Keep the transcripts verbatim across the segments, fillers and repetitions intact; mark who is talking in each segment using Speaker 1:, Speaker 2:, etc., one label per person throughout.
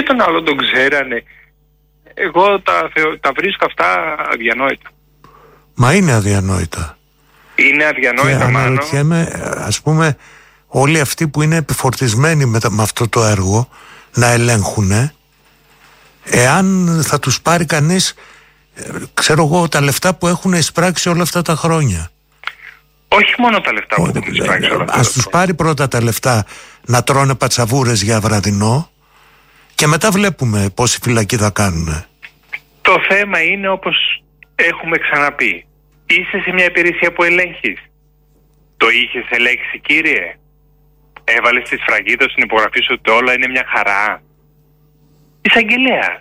Speaker 1: και τον άλλο τον ξέρανε. Εγώ τα, τα βρίσκω αυτά αδιανόητα.
Speaker 2: Μα είναι αδιανόητα.
Speaker 1: Είναι αδιανόητα, μάλλον.
Speaker 2: Αναρωτιέμαι, ας πούμε, όλοι αυτοί που είναι επιφορτισμένοι με, με αυτό το έργο να ελέγχουν, εάν θα τους πάρει κανείς, ξέρω εγώ, τα λεφτά που έχουν εισπράξει όλα αυτά τα χρόνια.
Speaker 1: Όχι μόνο τα λεφτά που έχουν εισπράξει όλα αυτά.
Speaker 2: Ας τους πάρει πρώτα τα λεφτά να τρώνε πατσαβούρες για βραδινό και μετά βλέπουμε πόση φυλακή θα κάνουν.
Speaker 1: Το θέμα είναι, όπως έχουμε ξαναπεί, είσαι σε μια υπηρεσία που ελέγχεις. Το είχες ελέγξει, κύριε? Έβαλες τη σφραγίδα στην υπογραφή σου ότι όλα είναι μια χαρά? Εισαγγελέας.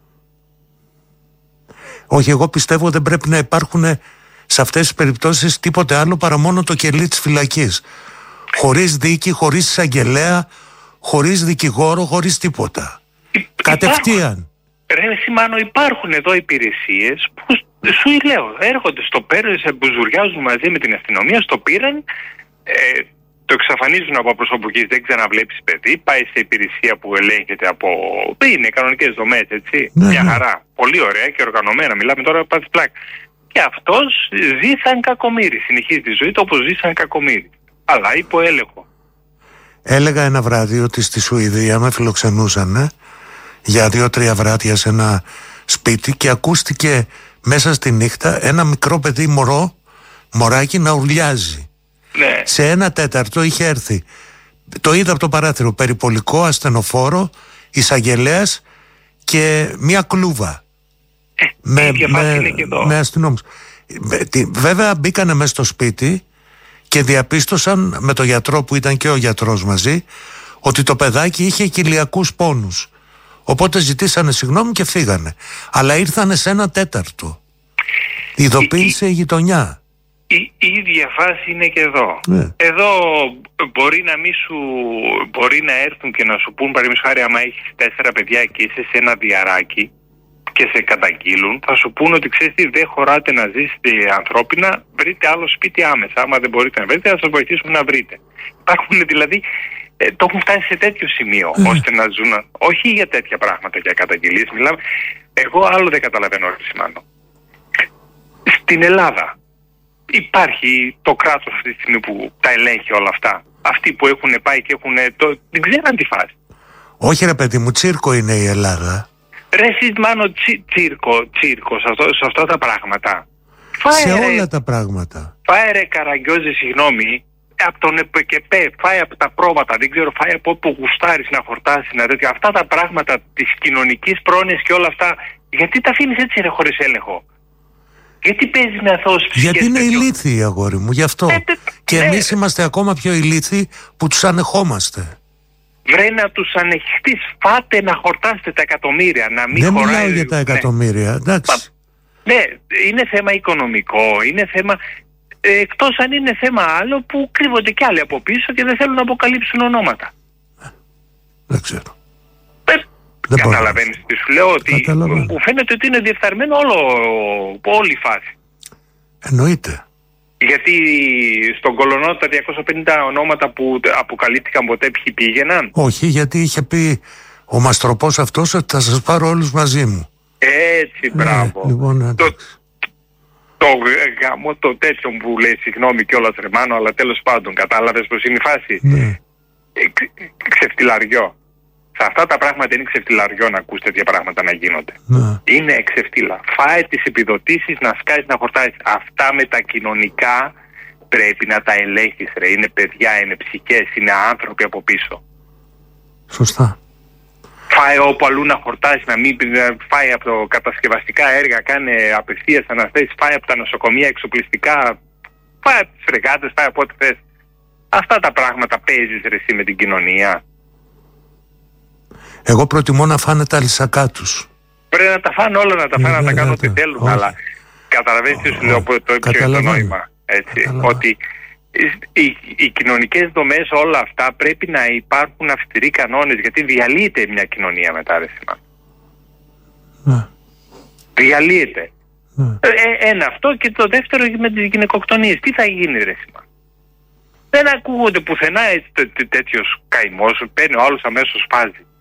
Speaker 2: Όχι, εγώ πιστεύω δεν πρέπει να υπάρχουν σε αυτές τις περιπτώσεις τίποτε άλλο παρά μόνο το κελί της φυλακής. Χωρίς δίκη, χωρίς εισαγγελέα, χωρίς δικηγόρο, χωρίς τίποτα. Υ- Κατευθείαν.
Speaker 1: Ρε Σιμάνο, υπάρχουν εδώ υπηρεσίες που σου λέω, έρχονται στο πέραν, σε μπουζουριάζουν μαζί με την αστυνομία, στο πήραν, ε, το εξαφανίζουν από προσωπικής, δεν ξαναβλέψεις παιδί, πάει σε υπηρεσία που ελέγχεται από... είναι κανονικές δομές, έτσι, ναι, μια ναι. χαρά. Πολύ ωραία και οργανωμένα, μιλάμε τώρα από τις πλάκες. Και αυτός ζει σαν κακομοίρη, συνεχίζει τη ζωή του όπως ζει σαν κακομοίρη. Αλλά υπό έλεγχο.
Speaker 2: Έλεγα ένα βράδυ ότι στη Σουηδία με φιλοξενούσαν για δύο-τρία βράδια σε ένα σπίτι και ακούστηκε μέσα στη νύχτα ένα μικρό παιδί μωρό, μωράκι να ουρλιάζει.
Speaker 1: Ναι.
Speaker 2: Σε ένα τέταρτο είχε έρθει, το είδα από το παράθυρο, περιπολικό, ασθενοφόρο, εισαγγελέας και μια κλούβα.
Speaker 1: Ε,
Speaker 2: με,
Speaker 1: με,
Speaker 2: με αστυνόμους. Βέβαια μπήκανε μέσα στο σπίτι και διαπίστωσαν με το γιατρό που ήταν και ο γιατρός μαζί ότι το παιδάκι είχε κοιλιακούς πόνους. Οπότε ζητήσανε συγγνώμη και φύγανε. Αλλά ήρθανε σε ένα τέταρτο. Ειδοποίησε η, η γειτονιά.
Speaker 1: Η, η ίδια φάση είναι και εδώ.
Speaker 2: Ναι.
Speaker 1: Εδώ μπορεί να μη σου, μπορεί να έρθουν και να σου πούν, παραδείγματος χάρη, άμα έχεις τέσσερα παιδιά και είσαι σε ένα διαράκι και σε καταγγείλουν, θα σου πούν ότι ξέρεις τι, δεν χωράτε να ζήσετε ανθρώπινα, βρείτε άλλο σπίτι άμεσα. Άμα δεν μπορείτε να βρείτε, θα σας βοηθήσουμε να βρείτε. Υπάρχουν δηλαδή, ε, το έχουν φτάσει σε τέτοιο σημείο, mm. ώστε να ζουν, όχι για τέτοια πράγματα, για καταγγελίες. Μιλάμε, εγώ άλλο δεν καταλαβαίνω, Σημάνο. Στην Ελλάδα υπάρχει το κράτος αυτή τη στιγμή που τα ελέγχει όλα αυτά. Αυτοί που έχουν πάει και έχουν, το, δεν ξέραν τη φάση.
Speaker 2: Όχι ρε παιδί μου, τσίρκο είναι η Ελλάδα.
Speaker 1: Ρε εσείς μάνο τσι, τσίρκο, τσίρκο σε, αυτό, σε αυτά τα πράγματα.
Speaker 2: Φάε, σε ρε, όλα τα πράγματα.
Speaker 1: Φάε ρε Καραγκιόζη, συγγνώμη, από τον ΕΠΚΕΠΕ, φάε από τα πρόβατα, δεν ξέρω, φάε από όπου γουστάρεις να χορτάσεις, να τέτοια. Αυτά τα πράγματα της κοινωνικής πρόνοιας και όλα αυτά, γιατί τα αφήνεις έτσι ρε χωρίς έλεγχο? Γιατί παίζεις με αθώους ψυχές?
Speaker 2: Γιατί είναι
Speaker 1: τέτοιο...
Speaker 2: ηλίθιοι, αγόρι μου, γι' αυτό. Ε, τε, και ε, εμείς ε, είμαστε ακόμα πιο ηλίθιοι που τους ανεχόμαστε.
Speaker 1: Βρε να τους ανεχτείς, φάτε να χορτάσετε τα εκατομμύρια, να μην
Speaker 2: δεν
Speaker 1: χωράει...
Speaker 2: μιλάω για τα εκατομμύρια, ναι. εντάξει.
Speaker 1: Ναι, είναι θέμα οικονομικό, είναι θέμα... Ε, εκτός αν είναι θέμα άλλο που κρύβονται κι άλλοι από πίσω και δεν θέλουν να αποκαλύψουν ονόματα.
Speaker 2: Ε, δεν ξέρω.
Speaker 1: Ε, δεν καταλαβαίνεις τι σου λέω, ότι μου φαίνεται ότι είναι διεφθαρμένο όλο, όλη η φάση.
Speaker 2: Εννοείται.
Speaker 1: Γιατί στον Κολονό τα διακόσια πενήντα ονόματα που αποκαλύφθηκαν ποτέ ποιοι πήγαιναν?
Speaker 2: Όχι, γιατί είχε πει ο μαστροπός αυτός ότι θα σας πάρω όλους μαζί μου.
Speaker 1: Έτσι, μπράβο.
Speaker 2: Ναι, λοιπόν,
Speaker 1: το, το γάμο το τέτοιο που λέει, συγγνώμη κιόλας ρε Μάνο, αλλά τέλος πάντων κατάλαβες πως είναι η φάση.
Speaker 2: Ναι.
Speaker 1: Ε, ξεφτιλαριό. Σε αυτά τα πράγματα είναι ξεφτιλαριό να ακούς τέτοια πράγματα να γίνονται.
Speaker 2: Ναι.
Speaker 1: Είναι ξεφτύλα. Φάε τις επιδοτήσεις, να σκάεις, να χορτάσεις. Αυτά με τα κοινωνικά πρέπει να τα ελέγχεις ρε. Είναι παιδιά, είναι ψυχές, είναι άνθρωποι από πίσω.
Speaker 2: Σωστά.
Speaker 1: Φάε όπου αλλού να χορτάσεις, να μην φάε από το κατασκευαστικά έργα, κάνε απευθείας αναστέσεις, φάε από τα νοσοκομεία εξοπλιστικά, φάε από τις φρεγάτες, φάε από ό,τι θες. Αυτά τα πράγματα παίζεις ρε εσύ με την κοινωνία?
Speaker 2: Εγώ προτιμώ να φάνε τα λυσακά τους.
Speaker 1: Πρέπει να τα φάνε όλα, να τα φάνε, να τα κάνουν ό,τι θέλουν, αλλά καταλαβαίνεις τι σου λέω, το πιο το νόημα, έτσι, ότι οι, οι κοινωνικές δομές όλα αυτά πρέπει να υπάρχουν αυστηροί κανόνες, γιατί διαλύεται μια κοινωνία μετά ρε Σιμά.
Speaker 2: Ναι.
Speaker 1: Διαλύεται.
Speaker 2: Ναι.
Speaker 1: Ε, ένα αυτό, και το δεύτερο με τις γυναικοκτονίες. Τι θα γίνει ρε Σιμά? Δεν ακούγονται πουθενά έτσι, τέ, τέ, τέτοιος καημός, παίρνει ο άλλος αμέσως φάζει.